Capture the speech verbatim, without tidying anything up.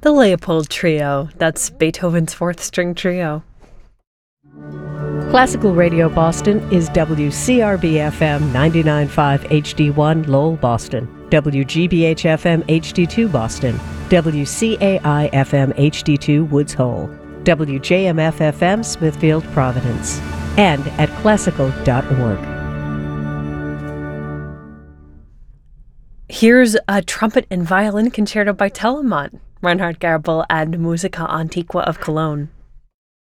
The Leopold Trio. That's Beethoven's Fourth String Trio. Classical Radio Boston is W C R B F M ninety-nine point five H D one Lowell, Boston, W G B H F M H D two Boston, W C A I F M H D two Woods Hole, W J M F F M Smithfield, Providence, and at classical dot org. Here's a trumpet and violin concerto by Telemann, Reinhard Goebel and Musica Antiqua of Cologne.